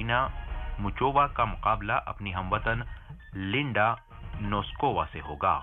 کریسٹینا مچووا کا مقابلہ اپنی ہموطن لنڈا نوسکووا سے ہوگا۔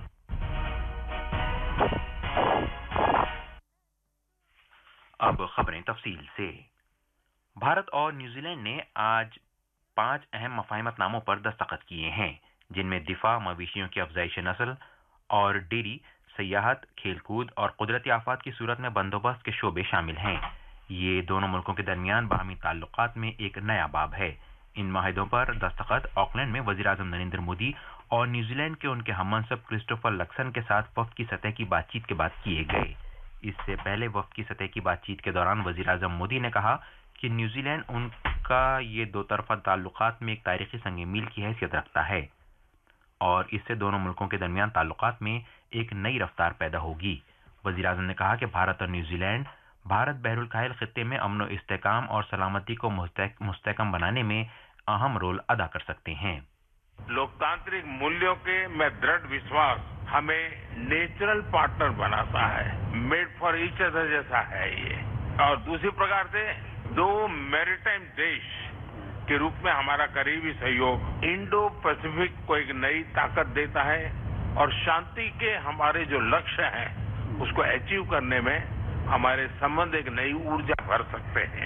اب خبریں تفصیل سے۔ بھارت اور نیوزی لینڈ نے آج 5 اہم مفاہمت ناموں پر دستخط کیے ہیں، جن میں دفاع، مویشیوں کی افزائش نسل اور ڈیری، سیاحت، کھیل کود اور قدرتی آفات کی صورت میں بندوبست کے شعبے شامل ہیں۔ یہ دونوں ملکوں کے درمیان باہمی تعلقات میں ایک نیا باب ہے۔ ان معاہدوں پر دستخط آکلینڈ میں وزیر اعظم نریندر مودی اور نیوزی لینڈ کے ان کے ہم منصب کرسٹوفر لکسن کے ساتھ وفد کی سطح کی بات چیت کے بعد کیے گئے۔ اس سے پہلے وفد کی سطح کی بات چیت کے دوران وزیر اعظم مودی نے کہا کہ نیوزی لینڈ ان کا یہ دو طرفہ تعلقات میں ایک تاریخی سنگ میل کی حیثیت رکھتا ہے اور اس سے دونوں ملکوں کے درمیان تعلقات میں ایک نئی رفتار پیدا ہوگی۔ وزیر اعظم نے کہا کہ بھارت اور نیوزی لینڈ بھارت بحر الکاہل خطے میں امن و استحکام اور سلامتی کو مستحکم بنانے میں اہم رول ادا کر سکتے ہیں۔ लोकतांत्रिक मूल्यों के में दृढ़ विश्वास हमें नेचुरल पार्टनर बनाता है, मेड फॉर ईच अदर जैसा है ये। और दूसरी प्रकार से दो मैरीटाइम देश के रूप में हमारा करीबी सहयोग इंडो पैसिफिक को एक नई ताकत देता है और शांति के हमारे जो लक्ष्य हैं उसको अचीव करने में हमारे संबंध एक नई ऊर्जा भर सकते हैं।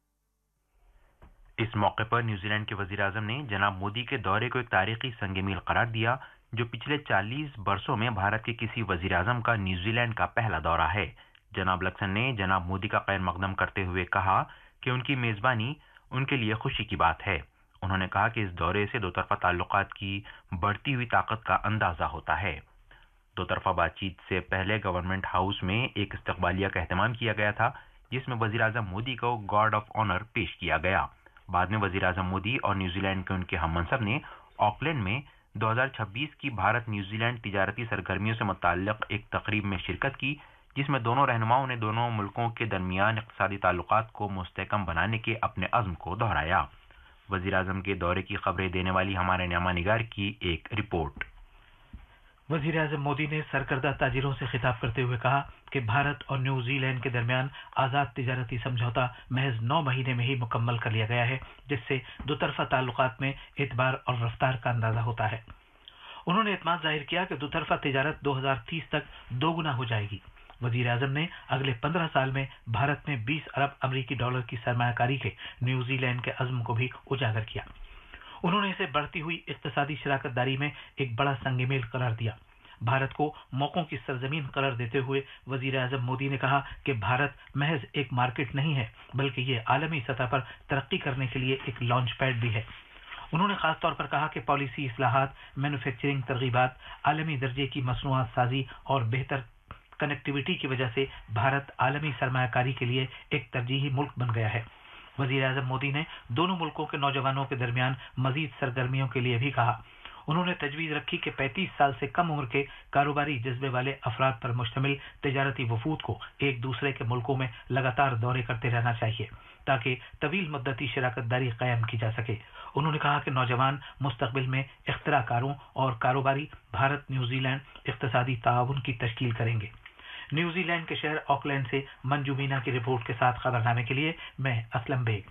اس موقع پر نیوزی لینڈ کے وزیر اعظم نے جناب مودی کے دورے کو ایک تاریخی سنگ میل قرار دیا جو پچھلے 40 برسوں میں بھارت کے کسی وزیر اعظم کا نیوزی لینڈ کا پہلا دورہ ہے۔ جناب لکسن نے جناب مودی کا خیر مقدم کرتے ہوئے کہا کہ ان کی میزبانی ان کے لیے خوشی کی بات ہے۔ انہوں نے کہا کہ اس دورے سے دو طرفہ تعلقات کی بڑھتی ہوئی طاقت کا اندازہ ہوتا ہے۔ دو طرفہ بات چیت سے پہلے گورنمنٹ ہاؤس میں ایک استقبالیہ کا اہتمام کیا گیا تھا جس میں وزیر اعظم مودی کو گارڈ آف آنر پیش کیا گیا۔ بعد میں وزیر اعظم مودی اور نیوزی لینڈ کے ان کے ہم منصب نے آکلینڈ میں 2026 کی بھارت نیوزی لینڈ تجارتی سرگرمیوں سے متعلق ایک تقریب میں شرکت کی جس میں دونوں رہنماؤں نے دونوں ملکوں کے درمیان اقتصادی تعلقات کو مستحکم بنانے کے اپنے عزم کو دہرایا۔ وزیر اعظم کے دورے کی خبریں دینے والی ہمارے نعمہ نگار کی ایک رپورٹ۔ وزیر اعظم مودی نے سرکردہ تاجروں سے خطاب کرتے ہوئے کہا کہ بھارت اور نیوزی لینڈ کے درمیان آزاد تجارتی سمجھوتا محض 9 مہینے میں ہی مکمل کر لیا گیا ہے جس سے دو طرفہ تعلقات میں اعتبار اور رفتار کا اندازہ ہوتا ہے۔ انہوں نے اعتماد ظاہر کیا کہ دو طرفہ تجارت 2030 تک 2 گنا ہو جائے گی۔ وزیر اعظم نے اگلے 15 سال میں بھارت میں 20 ارب امریکی ڈالر کی سرمایہ کاری کے نیوزی لینڈ کے عزم کو بھی اجاگر کیا۔ انہوں نے اسے بڑھتی ہوئی اقتصادی شراکت داری میں ایک بڑا سنگ میل قرار دیا۔ بھارت کو موقعوں کی سرزمین قرار دیتے ہوئے وزیر اعظم مودی نے کہا کہ بھارت محض ایک مارکیٹ نہیں ہے بلکہ یہ عالمی سطح پر ترقی کرنے کے لیے ایک لانچ پیڈ بھی ہے۔ انہوں نے خاص طور پر کہا کہ پالیسی اصلاحات، مینوفیکچرنگ ترغیبات، عالمی درجے کی مصنوعات سازی اور بہتر کنیکٹیویٹی کی وجہ سے بھارت عالمی سرمایہ کاری کے لیے ایک ترجیحی ملک بن گیا ہے۔ وزیر اعظم مودی نے دونوں ملکوں کے نوجوانوں کے درمیان مزید سرگرمیوں کے لیے بھی کہا۔ انہوں نے تجویز رکھی کہ 35 سال سے کم عمر کے کاروباری جذبے والے افراد پر مشتمل تجارتی وفود کو ایک دوسرے کے ملکوں میں لگاتار دورے کرتے رہنا چاہیے تاکہ طویل مدتی شراکت داری قائم کی جا سکے۔ انہوں نے کہا کہ نوجوان مستقبل میں اختراع کاروں اور کاروباری بھارت نیوزی لینڈ اقتصادی تعاون کی تشکیل کریں گے۔ نیوزی لینڈ کے شہر آکلینڈ سے منجو مینا کی رپورٹ کے ساتھ خبرنامے کے لیے میں اسلم بیگ۔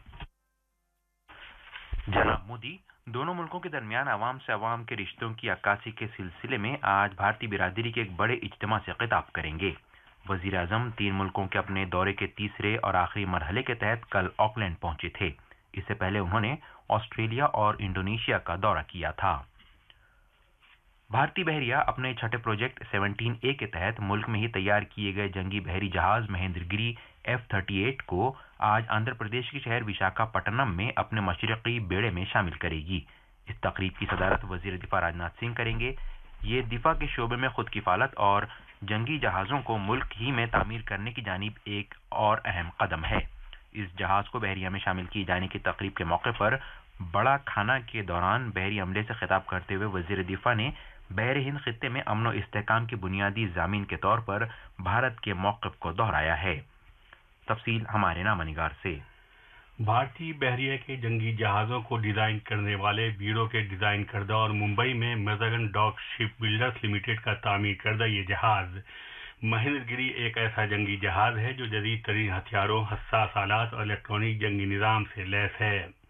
جناب مودی دونوں ملکوں کے درمیان عوام سے عوام کے رشتوں کی عکاسی کے سلسلے میں آج بھارتی برادری کے ایک بڑے اجتماع سے خطاب کریں گے۔ وزیر اعظم 3 ملکوں کے اپنے دورے کے تیسرے اور آخری مرحلے کے تحت کل آکلینڈ پہنچے تھے۔ اس سے پہلے انہوں نے آسٹریلیا اور انڈونیشیا کا دورہ کیا تھا۔ بھارتی بحریہ اپنے چھٹے پروجیکٹ 17A کے تحت ملک میں ہی تیار کیے گئے جنگی بحری جہاز مہندر گری F-38 کو آج آندھرا پردیش کے شہر وشاکھاپٹنم میں اپنے مشرقی بیڑے میں شامل کرے گی۔ اس تقریب کی صدارت وزیر دفاع راجناتھ سنگھ کریں گے۔ یہ دفاع کے شعبے میں خود کفالت اور جنگی جہازوں کو ملک ہی میں تعمیر کرنے کی جانب ایک اور اہم قدم ہے۔ اس جہاز کو بحریہ میں شامل کیے جانے کی تقریب کے موقع پر بڑا کھانا کے دوران بحری عملے سے خطاب کرتے ہوئے وزیر دفاع نے بحر ہند خطے میں امن و استحکام کے بنیادی ضامن کے طور پر بھارت کے موقف کو دہرایا ہے۔ تفصیل ہمارے نامہ نگار سے۔ بھارتی بحریہ کے جنگی جہازوں کو ڈیزائن کرنے والے بیورو کے ڈیزائن کردہ اور ممبئی میں مزاگن ڈاک شپ بلڈرز لمیٹڈ کا تعمیر کردہ یہ جہاز مہندر گری ایک ایسا جنگی جہاز ہے جو جدید ترین ہتھیاروں، حساس آلات اور الیکٹرانک جنگی نظام سے لیس ہے۔